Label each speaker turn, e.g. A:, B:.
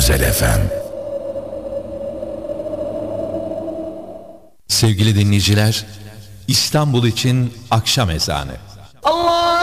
A: Özel FM.
B: Sevgili dinleyiciler, İstanbul için akşam ezanı.